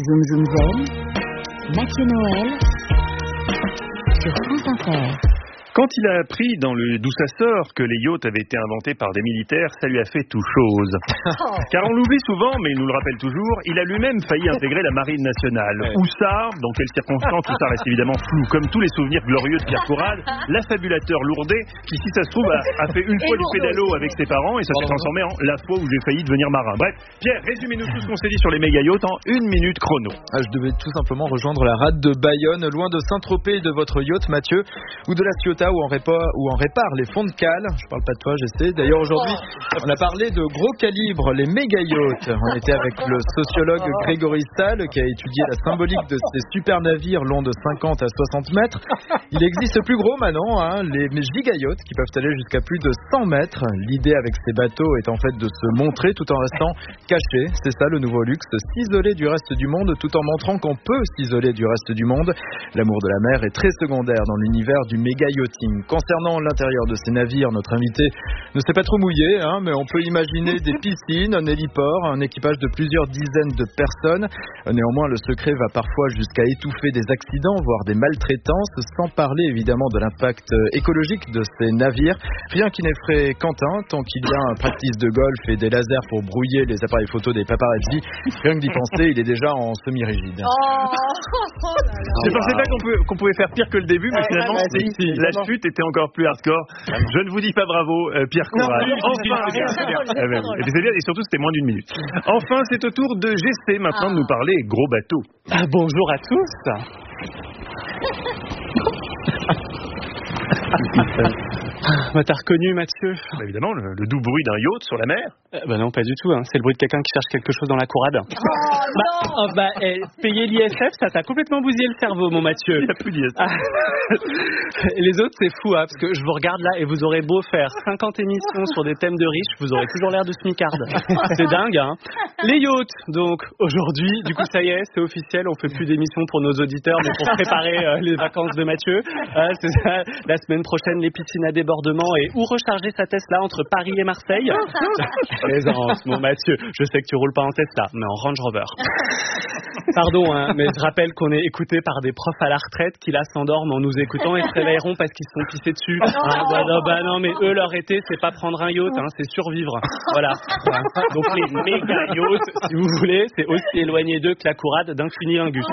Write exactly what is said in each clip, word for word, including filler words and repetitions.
Zoom Zoom Zen, Mathieu Noël, sur France Inter. Quand il a appris dans le D'où ça sort que les yachts avaient été inventés par des militaires, ça lui a fait tout chose. Car on l'oublie souvent, mais il nous le rappelle toujours, il a lui-même failli intégrer la marine nationale. Ouais. Où ça, dans quelles circonstances, tout ça reste évidemment flou. Comme tous les souvenirs glorieux de Pierre Courade, l'affabulateur lourdet, qui si ça se trouve a, a fait une fois du pédalo avec ses parents et ça s'est transformé en la fois où j'ai failli devenir marin. Bref, Pierre, résumez-nous tout ce qu'on s'est dit sur les méga yachts en une minute chrono. Ah, je devais tout simplement rejoindre la rade de Bayonne, loin de Saint-Tropez et de votre yacht, Mathieu, ou de la Ciotat où on répare, où on répare les fonds de cale. Je parle pas de toi, j'essaie. D'ailleurs, aujourd'hui, on a parlé de gros calibre, les méga yachts. On était avec le sociologue Grégory Stahl, qui a étudié la symbolique de ces super navires longs de cinquante à soixante mètres. Il existe plus gros maintenant, hein, les giga yachts, qui peuvent aller jusqu'à plus de cent mètres. L'idée avec ces bateaux est en fait de se montrer tout en restant caché. C'est ça le nouveau luxe, s'isoler du reste du monde tout en montrant qu'on peut s'isoler du reste du monde. L'amour de la mer est très secondaire dans l'univers du méga yachting. Concernant l'intérieur de ces navires, notre invité ne s'est pas trop mouillé, hein, mais on peut imaginer des piscines, un héliport, un équipage de plusieurs dizaines de personnes. Néanmoins, le secret va parfois jusqu'à étouffer des accidents, voire des maltraitances, sans parler évidemment de l'impact écologique de ces navires. Rien qui n'effraie Quentin, tant qu'il y a un practice de golf et des lasers pour brouiller les appareils photo des paparazzi. Rien que d'y penser, il est déjà en semi-rigide. Oh Je ne pensais pas qu'on, peut, qu'on pouvait faire pire que le début, mais finalement, ah, c'est, si, la chute était encore plus hardcore. Je ne vous dis pas bravo, euh, Pierre Courade. Enfin, c'est bien, c'est bien. Ah, ben, et, c'est bien, et surtout, c'était moins d'une minute. Enfin, c'est au tour de G C maintenant ah. de nous parler gros bateau. Ah, bonjour à tous. Bah, t'as reconnu, Mathieu? Bah, évidemment, le, le doux bruit d'un yacht sur la mer. Euh, bah non, pas du tout. Hein. C'est le bruit de quelqu'un qui cherche quelque chose dans la courade. Oh, bah, oh, bah eh, payer l'I S F, ça t'a complètement bousillé le cerveau, mon Mathieu. Il n'y a plus d'I S F. Ah. Les autres, c'est fou, hein, parce que je vous regarde là et vous aurez beau faire cinquante émissions sur des thèmes de riches, vous aurez toujours l'air de smicarde. C'est dingue, hein. Les yachts, donc, aujourd'hui, du coup, ça y est, c'est officiel, on fait plus d'émissions pour nos auditeurs, mais pour préparer euh, les vacances de Mathieu. Euh, c'est ça, la semaine prochaine, les piscines à débordement et où recharger sa Tesla entre Paris et Marseille. Plaisance, mon Mathieu. Je sais que tu roules pas en Tesla, mais en Range Rover. Pardon, hein, mais je rappelle qu'on est écouté par des profs à la retraite qui là s'endorment en nous écoutant et se réveilleront parce qu'ils se sont pissés dessus. Hein, bah, non, bah non, mais eux, leur été, c'est pas prendre un yacht, hein, c'est survivre. Voilà. Voilà. Donc les méga yachts, si vous voulez, c'est aussi éloigné d'eux que la courade d'un cunilingus.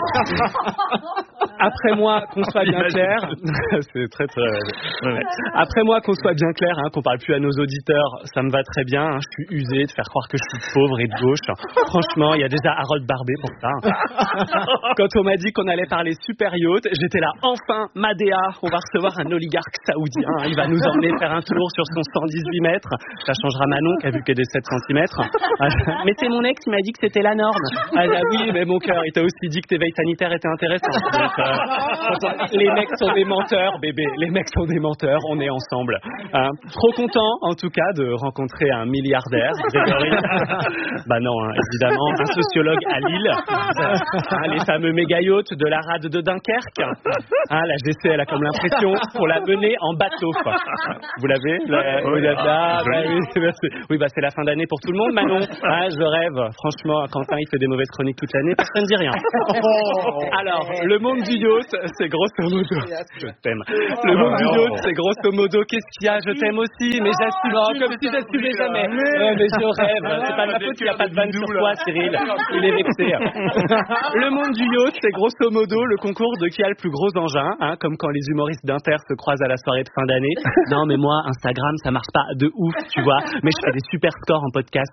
Après moi, qu'on soit bien clair, c'est très très. Ouais. Après moi, qu'on soit bien clair, hein, qu'on parle plus à nos auditeurs, ça me va très bien. Hein, je suis usé de faire croire que je suis pauvre et de gauche. Franchement, il y a déjà Harold Barbet pour ça. Quand on m'a dit qu'on allait parler super yacht, j'étais là, enfin, Madea, on va recevoir un oligarque saoudien. Il va nous emmener faire un tour sur son cent dix-huit mètres. Ça changera Manon qui a vu qu'elle est sept centimètres. Mais c'est mon ex qui m'a dit que c'était la norme. Ah bah oui, mais mon cœur, il t'a aussi dit que tes veilles sanitaires étaient intéressantes. Donc, euh, les mecs sont des menteurs, bébé. Les mecs sont des menteurs, on est ensemble. Hein. Trop content, en tout cas, de rencontrer un milliardaire, Grégory. Bah non, hein, évidemment, un sociologue à Lille. Hein, les fameux méga yachts de la rade de Dunkerque. Hein, la G C, elle a comme l'impression qu'on l'a menée en bateau. Vous l'avez la, oui, ah, ah, bah, oui, oui, bah c'est la fin d'année pour tout le monde, Manon. Hein, je rêve. Franchement, Quentin, il fait des mauvaises chroniques toute l'année, personne ne dit rien. Alors, le monde du yacht, c'est grosso modo. Je t'aime. Le monde du yacht, c'est grosso modo. Qu'est-ce qu'il y a? Je t'aime aussi, mais j'assume. Oh, comme si j'assumais jamais. Ouais, mais je rêve. C'est pas ma faute, il n'y a pas de vanne sur toi, Cyril. Il est vexé. Le monde du yacht, c'est grosso modo le concours de qui a le plus gros engin, hein, comme quand les humoristes d'Inter se croisent à la soirée de fin d'année. Non, mais moi, Instagram, ça marche pas de ouf, tu vois. Mais je fais des super scores en podcast.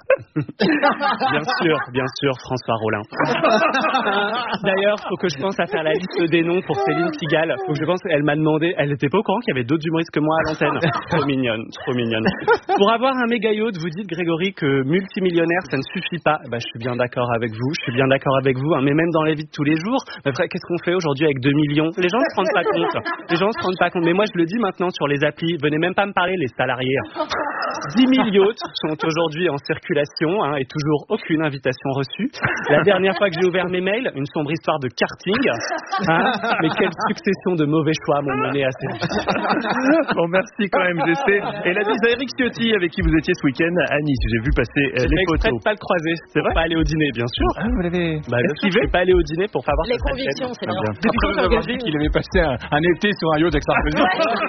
Bien sûr, bien sûr, François Rollin. D'ailleurs, faut que je pense à faire la liste des noms pour Céline Pigalle. Faut que je pense, elle m'a demandé, elle était pas au courant qu'il y avait d'autres humoristes que moi à l'antenne. Trop mignonne, trop mignonne. Pour avoir un méga yacht, vous dites, Grégory, que multimillionnaire, ça ne suffit pas. Bah, je suis bien d'accord avec vous, je suis bien d'accord avec vous, hein, mais même dans la vie de tous les jours, bah, frère, qu'est-ce qu'on fait aujourd'hui avec deux millions? Les gens ne se rendent pas compte. Les gens ne se rendent pas compte. Mais moi, je le dis maintenant sur les applis, venez même pas me parler, les salariés. dix mille yachts sont aujourd'hui en circulation hein, et toujours aucune invitation reçue. La dernière fois que j'ai ouvert mes mails, une sombre histoire de karting. Hein, mais quelle succession de mauvais choix m'ont mené à ces Bon, merci quand même, G C. Et la bise à Eric Ciotti, avec qui vous étiez ce week-end à Nice. J'ai vu passer euh, les photos. Je ne pas le croiser. C'est vrai? Pas aller au dîner, bien sûr. Ah, vous l'avez bah, bien sûr, je ne vais pas aller au dîner pour faire voir les convictions, c'est bien. Depuis quand vous avez dit qu'il aimait passer un, un été sur un yacht avec Sarkozy?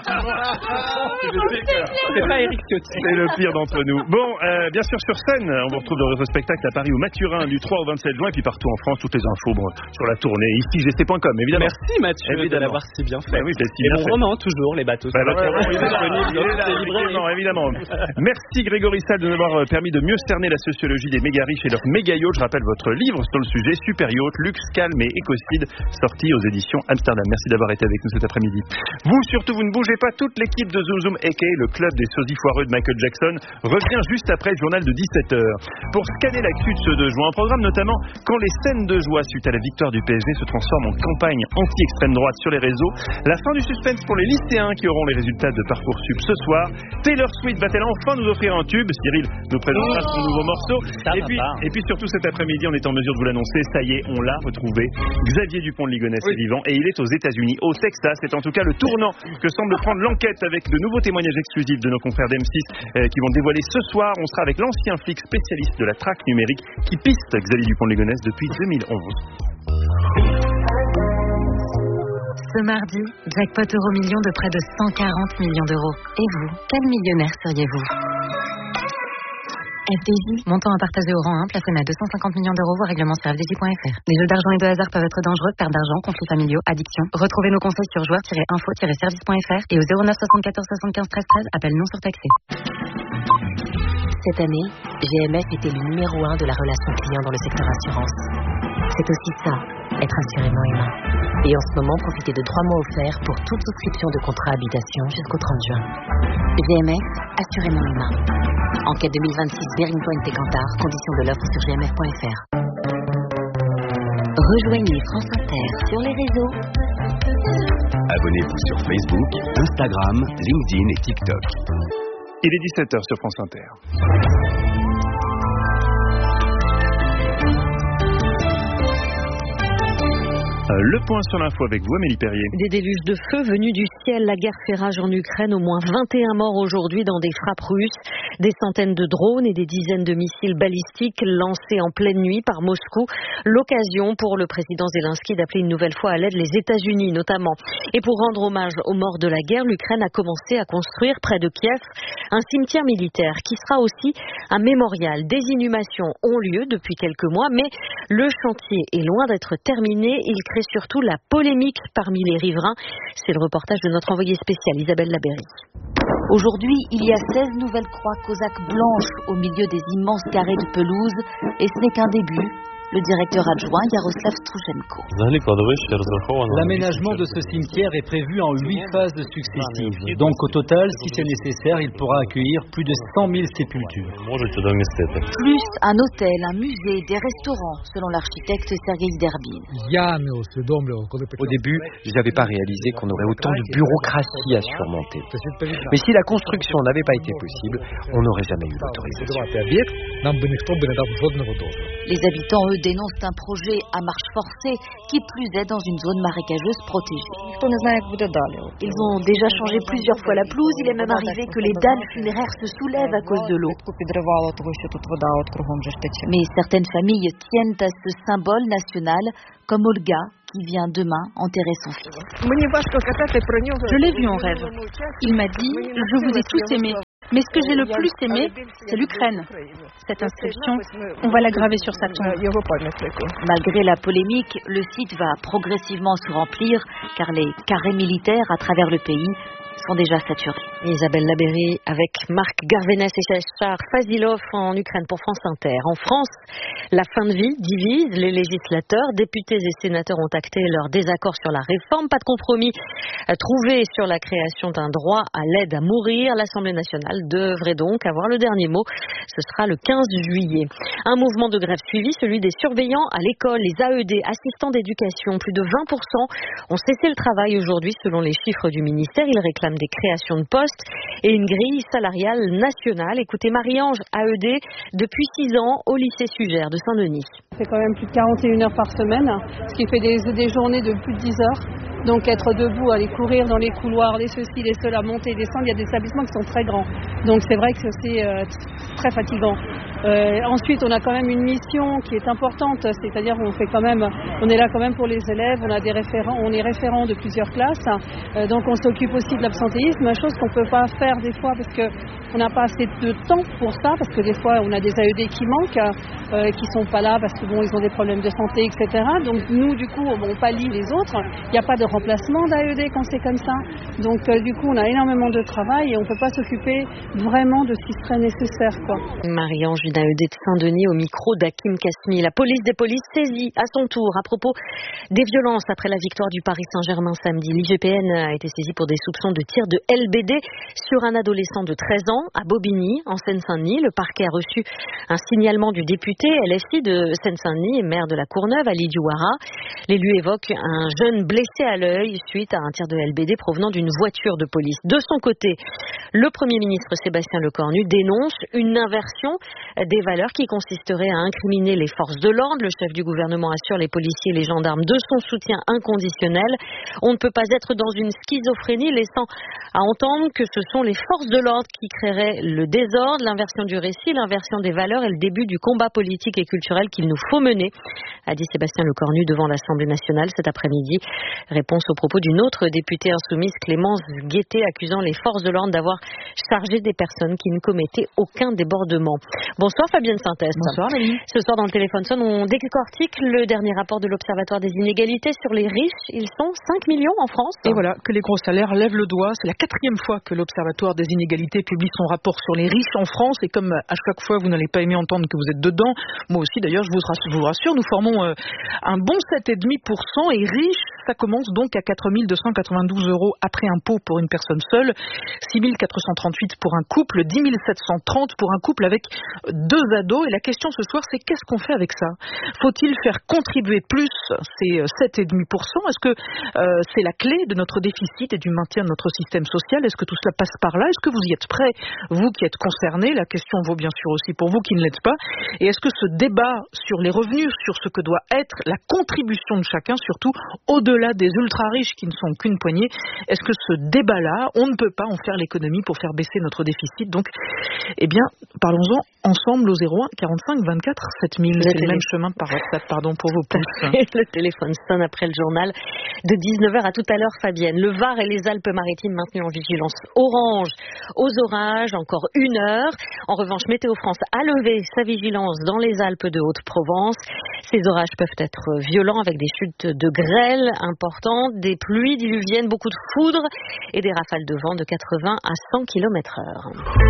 C'est pas Eric Ciotti. C'est le pire d'entre nous. Bon, euh, bien sûr, sur scène, on vous retrouve dans votre spectacle à Paris ou Mathurin du trois au vingt-sept juin et puis partout en France, toutes les infos bon, sur la tournée, ici g c point com, évidemment. Merci Mathieu évidemment. de l'avoir si bien fait. Bah oui, c'est si et bien mon fait. roman, toujours, les bateaux. Bah, bah, ouais, ouais, il est disponible dans toutes les librairies. Non, évidemment. Merci Grégory Sal de nous avoir permis de mieux cerner la sociologie des méga riches et leurs méga yachts. Je rappelle votre livre sur le sujet, Super Yacht, Luxe, Calme et Écocide, sorti aux éditions Amsterdam. Merci d'avoir été avec nous cet après-midi. Vous, surtout, vous ne bougez pas. Toute l'équipe de Zoom Zoom, aka le club des sosies foireux de Michael Jackson, revient juste après le journal de dix-sept heures. Pour scanner l'actu de ce deux juin, un programme notamment quand les scènes de joie suite à la victoire du P S G se transforment en campagne anti-extrême droite sur les réseaux. La fin du suspense pour les lycéens qui auront les résultats de Parcoursup ce soir. Taylor Swift va-t-elle enfin nous offrir un tube? Cyril nous présentera son nouveau morceau. Ça et puis, et puis surtout cet après-midi, on est en mesure de vous l'annoncer. Ça y est, on l'a retrouvé. Xavier Dupont de Ligonnès oui. est vivant et il est aux États-Unis, au Texas. C'est en tout cas le tournant que semble prendre l'enquête avec de nouveaux témoignages exclusifs de nos confrères d'M six euh, qui vont dévoiler ce soir. On sera avec l'ancien flic spécialiste de la traque numérique qui piste Xavier Dupont de Ligonnès depuis deux mille onze. Ce mardi, jackpot Euromillion de près de cent quarante millions d'euros. Et vous, quel millionnaire seriez-vous? F D J, montant à partager au rang un, plafonné à deux cent cinquante millions d'euros, voire règlement sur f d j point f r. Les jeux d'argent et de hasard peuvent être dangereux, perte d'argent, conflits familiaux, addiction. Retrouvez nos conseils sur joueurs tiret info tiret service point f r et au zéro neuf soixante-quatorze soixante-quinze treize treize, appel non surtaxé. Cette année, G M F était le numéro un de la relation client dans le secteur assurance. C'est aussi ça, être assurément humain. Et en ce moment, profitez de trois mois offerts pour toute souscription de contrat habitation jusqu'au trente juin. G M F, assurément humain. Enquête deux mille vingt-six, Bearing Point et Cantar, conditions de l'offre sur g m f point f r. Rejoignez France Inter sur les réseaux. Abonnez-vous sur Facebook, Instagram, LinkedIn et TikTok. Il est dix-sept heures sur France Inter. Le point sur l'info avec vous, Amélie Perrier. Des déluges de feu venus du ciel. La guerre fait rage en Ukraine. Au moins vingt et un morts aujourd'hui dans des frappes russes. Des centaines de drones et des dizaines de missiles balistiques lancés en pleine nuit par Moscou. L'occasion pour le président Zelensky d'appeler une nouvelle fois à l'aide les États-Unis notamment. Et pour rendre hommage aux morts de la guerre, l'Ukraine a commencé à construire près de Kiev un cimetière militaire qui sera aussi un mémorial. Des inhumations ont lieu depuis quelques mois, mais le chantier est loin d'être terminé. Il crée surtout la polémique parmi les riverains. C'est le reportage de notre envoyée spéciale Isabelle Labéry. Aujourd'hui, il y a seize nouvelles croix cosaques blanches au milieu des immenses carrés de pelouse et ce n'est qu'un début. Le directeur adjoint Yaroslav Struchenko. L'aménagement de ce cimetière est prévu en huit phases successives. Donc au total, si c'est nécessaire, il pourra accueillir plus de cent mille sépultures. Plus un hôtel, un musée, des restaurants, selon l'architecte Sergei Derbin. Au début, je n'avais pas réalisé qu'on aurait autant de bureaucratie à surmonter. Mais si la construction n'avait pas été possible, on n'aurait jamais eu l'autorisation. Les habitants, eux, dénoncent un projet à marche forcée, qui plus est dans une zone marécageuse protégée. Ils ont déjà changé plusieurs fois la pelouse, il est même arrivé que les dalles funéraires se soulèvent à cause de l'eau. Mais certaines familles tiennent à ce symbole national, comme Olga, qui vient demain enterrer son fils. Je l'ai vu en rêve. Il m'a dit « Je vous ai tous aimés ». Mais ce que j'ai le plus aimé, c'est l'Ukraine. Cette inscription, on va la graver sur sa tombe. Malgré la polémique, le site va progressivement se remplir, car les carrés militaires à travers le pays sont déjà saturés. Isabelle Labéry avec Marc Garvenès et Chachar Fazilov en Ukraine pour France Inter. En France, la fin de vie divise les législateurs. Députés et sénateurs ont acté leur désaccord sur la réforme. Pas de compromis trouvé sur la création d'un droit à l'aide à mourir. L'Assemblée nationale devrait donc avoir le dernier mot. Ce sera le quinze juillet. Un mouvement de grève suivi, celui des surveillants à l'école, les A E D, assistants d'éducation. Plus de vingt pour cent ont cessé le travail aujourd'hui selon les chiffres du ministère. Ils réclament des créations de postes et une grille salariale nationale. Écoutez Marie-Ange, A E D, depuis six ans au lycée Sugère de Saint-Denis. C'est quand même plus de quarante et une heures par semaine, ce qui fait des, des journées de plus de dix heures. Donc être debout, aller courir dans les couloirs, les ceci, les cela, monter, descendre, il y a des établissements qui sont très grands. Donc c'est vrai que c'est euh, très fatigant. Euh, ensuite, on a quand même une mission qui est importante, c'est-à-dire qu'on fait quand même, on est là quand même pour les élèves, on a des référents, on est référent de plusieurs classes, euh, donc on s'occupe aussi de l'absentéisme, chose qu'on peut pas faire des fois parce que on n'a pas assez de temps pour ça, parce que des fois on a des A E D qui manquent, euh, qui sont pas là parce que bon ils ont des problèmes de santé, et cetera. Donc nous du coup on pallie les autres. Il n'y a pas de remplacement d'A E D quand c'est comme ça. Donc euh, du coup on a énormément de travail et on peut pas s'occuper vraiment de ce qui serait nécessaire, quoi. Marie-Ange d'une A E D de Saint-Denis au micro d'Hakim Kasmi. La police des polices saisie à son tour à propos des violences après la victoire du Paris Saint-Germain samedi. L'I G P N a été saisie pour des soupçons de tir de L B D sur un adolescent de treize ans à Bobigny, en Seine-Saint-Denis. Le parquet a reçu un signalement du député L F I de Seine-Saint-Denis et maire de la Courneuve, Ali Diouara. L'élu évoque un jeune blessé à l'œil suite à un tir de L B D provenant d'une voiture de police. De son côté, le Premier ministre Sébastien Lecornu dénonce une inversion des valeurs qui consisterait à incriminer les forces de l'ordre. Le chef du gouvernement assure les policiers et les gendarmes de son soutien inconditionnel. On ne peut pas être dans une schizophrénie, laissant à entendre que ce sont les forces de l'ordre qui créeraient le désordre, l'inversion du récit, l'inversion des valeurs et le début du combat politique et culturel qu'il nous faut mener, a dit Sébastien Lecornu devant l'Assemblée nationale cet après-midi. Réponse aux propos d'une autre députée insoumise, Clémence Guettet, accusant les forces de l'ordre d'avoir chargé des personnes qui ne commettaient aucun débordement. Bonsoir Fabienne Synthèse. Bonsoir Nelly. Ce soir dans le téléphone sonne, on décortique le dernier rapport de l'Observatoire des inégalités sur les riches. Ils sont cinq millions en France. Et voilà, que les gros salaires lèvent le doigt. C'est la quatrième fois que l'Observatoire des inégalités publie son rapport sur les riches en France. Et comme à chaque fois vous n'allez pas aimer entendre que vous êtes dedans, moi aussi d'ailleurs je vous rassure, je vous rassure nous formons euh, un bon sept virgule cinq pour cent et riche, ça commence donc à quatre mille deux cent quatre-vingt-douze euros après impôt pour une personne seule, six mille quatre cent trente-huit pour un couple, dix mille sept cent trente pour un couple avec deux ados. Et la question ce soir, c'est qu'est-ce qu'on fait avec ça? Faut-il faire contribuer plus ces sept virgule cinq pour cent? Est-ce que euh, c'est la clé de notre déficit et du maintien de notre système social? Est-ce que tout cela passe par là? Est-ce que vous y êtes prêts, vous qui êtes concernés? La question vaut bien sûr aussi pour vous qui ne l'êtes pas. Et est-ce que ce débat sur les revenus, sur ce que doit être la contribution de chacun, surtout au-delà des ultra-riches qui ne sont qu'une poignée, est-ce que ce débat-là, on ne peut pas en faire l'économie pour faire baisser notre déficit? Donc, eh bien, parlons-en ensemble au zéro un quarante-cinq vingt-quatre sept mille. C'est le même chemin par WhatsApp, pardon pour vos pouces. Le téléphone sonne après le journal de dix-neuf heures. À tout à l'heure, Fabienne. Le Var et les Alpes-Maritimes maintenus en vigilance orange aux orages, encore une heure. En revanche, Météo France a levé sa vigilance dans les Alpes de Haute-Provence. Ces orages peuvent être violents avec des chutes de grêle importantes, des pluies diluviennes, beaucoup de foudre et des rafales de vent de quatre-vingts à cent kilomètres heure.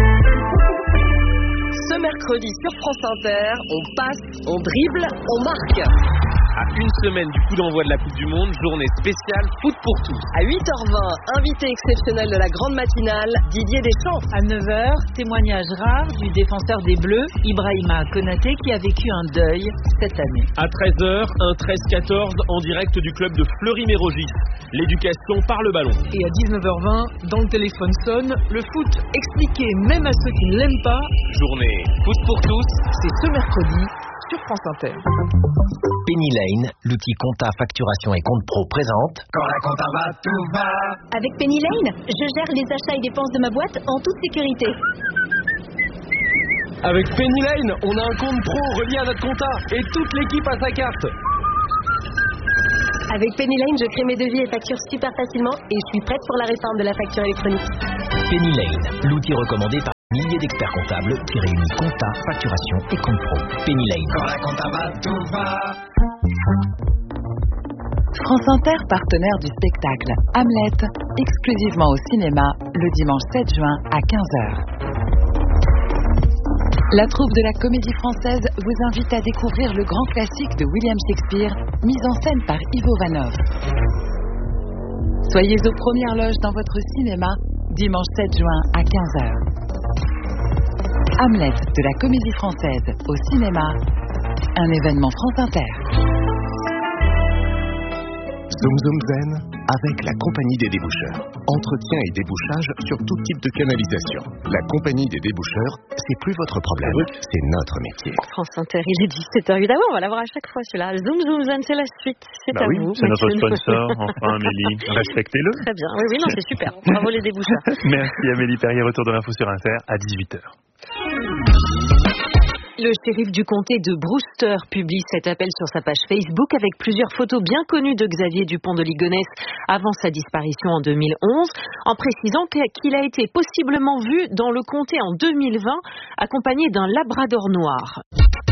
Ce mercredi sur France Inter, on passe, on dribble, on marque. À une semaine du coup d'envoi de la Coupe du Monde, journée spéciale foot pour tous. À huit heures vingt, invité exceptionnel de la grande matinale, Didier Deschamps. À neuf heures, témoignage rare du défenseur des Bleus, Ibrahima Konaté, qui a vécu un deuil cette année. À treize heures, un treize quatorze en direct du club de Fleury-Mérogis. L'éducation par le ballon. Et à dix-neuf heures vingt, dans le téléphone sonne, le foot expliqué même à ceux qui ne l'aiment pas. Journée foot pour tous, c'est ce mercredi sur France Inter. Penny Lane, l'outil compta, facturation et compte pro présente. Quand la compta va, tout va. Avec Penny Lane, je gère les achats et dépenses de ma boîte en toute sécurité. Avec Penny Lane, on a un compte pro relié à notre compta et toute l'équipe a sa carte. Avec Penny Lane, je crée mes devis et factures super facilement et je suis prête pour la réforme de la facture électronique. Penny Lane, l'outil recommandé par milliers d'experts comptables qui réunit compta, facturation et compte pro. Penny Lane. Quand la compta va, tout va. France Inter, partenaire du spectacle Hamlet, exclusivement au cinéma, le dimanche sept juin à quinze heures. La troupe de la Comédie Française vous invite à découvrir le grand classique de William Shakespeare, mis en scène par Ivo Vanov. Soyez aux premières loges dans votre cinéma, dimanche sept juin à quinze heures. Hamlet de la Comédie Française au cinéma, un événement France Inter. Zoom Zoom Zen avec la Compagnie des déboucheurs. Entretien et débouchage sur tout type de canalisation. La Compagnie des déboucheurs, c'est plus votre problème, c'est notre métier. France Inter, il est dix-sept heures huit. Ah ouais, on va l'avoir à chaque fois celui-là. Zoom Zoom Zen, c'est la suite. C'est bah à oui, vous. C'est notre sponsor. Enfin, Amélie, respectez-le. Très bien. Oui, oui, non, c'est super. Bravo les déboucheurs. Merci Amélie Perrier. Retour de l'info sur Inter à dix-huit heures. Le shérif du comté de Brewster publie cet appel sur sa page Facebook avec plusieurs photos bien connues de Xavier Dupont de Ligonnès avant sa disparition en deux mille onze, en précisant qu'il a été possiblement vu dans le comté en deux mille vingt, accompagné d'un labrador noir.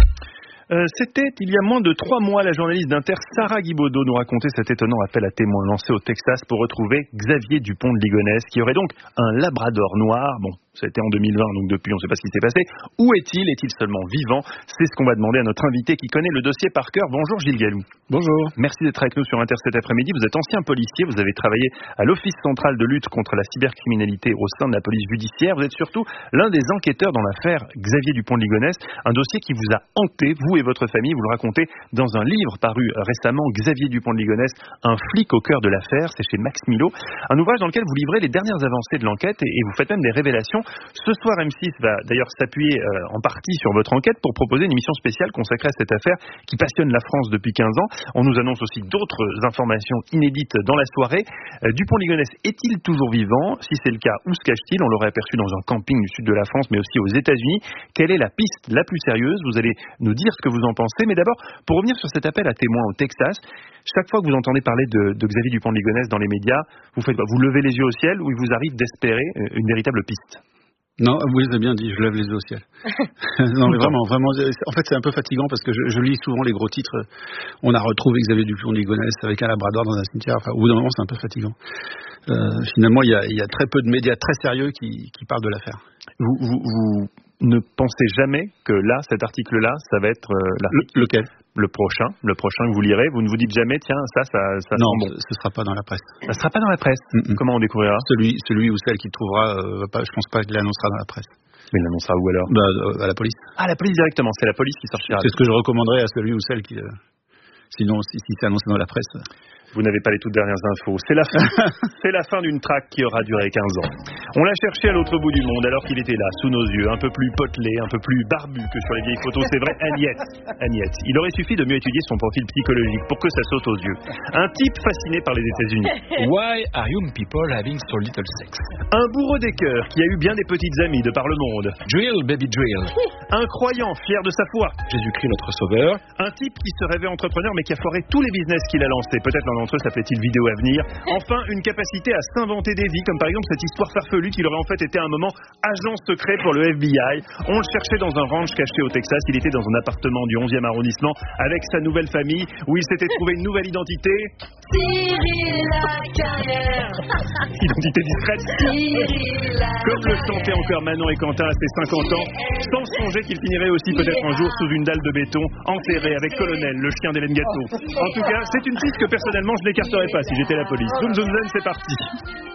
Euh, C'était il y a moins de trois mois, la journaliste d'Inter Sarah Guibaudot nous racontait cet étonnant appel à témoins lancé au Texas pour retrouver Xavier Dupont de Ligonnès, qui aurait donc un labrador noir. Bon, c'était en deux mille vingt, donc depuis on ne sait pas ce qui s'est passé. Où est-il? Est-il seulement vivant? C'est ce qu'on va demander à notre invité qui connaît le dossier par cœur. Bonjour Gilles Gallou. Bonjour. Merci d'être avec nous sur Inter cet après-midi. Vous êtes ancien policier, vous avez travaillé à l'Office central de lutte contre la cybercriminalité au sein de la police judiciaire. Vous êtes surtout l'un des enquêteurs dans l'affaire Xavier Dupont de Ligonnès, un dossier qui vous a hanté, vous et votre famille. Vous le racontez dans un livre paru récemment, Xavier Dupont de Ligonnès, un flic au cœur de l'affaire. C'est chez Max Milo, un ouvrage dans lequel vous livrez les dernières avancées de l'enquête et, et vous faites même des révélations. Ce soir, M six va d'ailleurs s'appuyer euh, en partie sur votre enquête pour proposer une émission spéciale consacrée à cette affaire qui passionne la France depuis quinze ans. On nous annonce aussi d'autres informations inédites dans la soirée. Euh, Dupont de Ligonnès est-il toujours vivant? Si c'est le cas, où se cache-t-il? On l'aurait aperçu dans un camping du sud de la France, mais aussi aux États-Unis. Quelle est la piste la plus sérieuse? Vous allez nous dire ce que vous en pensez. Mais d'abord, pour revenir sur cet appel à témoins au Texas, chaque fois que vous entendez parler de, de Xavier Dupont de Ligonnès dans les médias, vous faites quoi? Vous levez les yeux au ciel ou il vous arrive d'espérer une véritable piste? Non, vous avez bien dit, je lève les yeux au ciel. Non, mais vraiment, vraiment. En fait, c'est un peu fatigant parce que je, je lis souvent les gros titres. On a retrouvé Xavier Dupont de Ligonnès avec un labrador dans un cimetière. Enfin, au bout d'un moment, c'est un peu fatigant. Euh, finalement, il y, a, il y a très peu de médias très sérieux qui, qui parlent de l'affaire. Vous, vous, vous ne pensez jamais que là, cet article-là, ça va être euh, là. Le, lequel? Le prochain, le prochain que vous lirez. Vous ne vous dites jamais, tiens, ça, ça, ça non, sent bon. ce sera pas dans la presse. Ça sera pas dans la presse. Mm-mm. Comment on découvrira? Celui, celui ou celle qui le trouvera, euh, pas, je pense pas qu'il l'annoncera dans la presse. Mais il l'annoncera où alors? Bah, euh, à la police. Ah, la police directement. C'est la police qui sortira. C'est ce que je recommanderais à celui ou celle qui, euh, sinon, si, si c'est annoncé dans la presse. Euh... Vous n'avez pas les toutes dernières infos. C'est la fin. C'est la fin d'une traque qui aura duré quinze ans. On l'a cherché à l'autre bout du monde alors qu'il était là, sous nos yeux, un peu plus potelé, un peu plus barbu que sur les vieilles photos. C'est vrai, Agnette. Agnette. Il aurait suffi de mieux étudier son profil psychologique pour que ça saute aux yeux. Un type fasciné par les États-Unis. Why are young people having so little sex? Un bourreau des cœurs qui a eu bien des petites amies de par le monde. Drill, baby drill. Un croyant fier de sa foi. Jésus-Christ notre sauveur. Un type qui se rêvait entrepreneur mais qui a foiré tous les business qu'il a lancés. Peut-être l'un d'entre eux s'appelait-il Vidéo à venir. Enfin, une capacité à s'inventer des vies, comme par exemple cette histoire farfelue qu'il aurait en fait été à un moment agent secret pour le F B I. On le cherchait dans un ranch caché au Texas. Il était dans un appartement du onzième arrondissement avec sa nouvelle famille où il s'était trouvé une nouvelle identité. Cyril Lacarrière. Identité discrète. Cyril Lacarrière. Comme le chantaient encore Manon et Quentin à ses cinquante ans, sans songer qu'il finirait aussi peut-être un jour sous une dalle de béton, enterré avec Colonel, le chien d'Hélène Gâteau. En tout cas, c'est une piste que personnellement je n'écarterais pas si j'étais la police. Zoom Zoom Zen, c'est parti.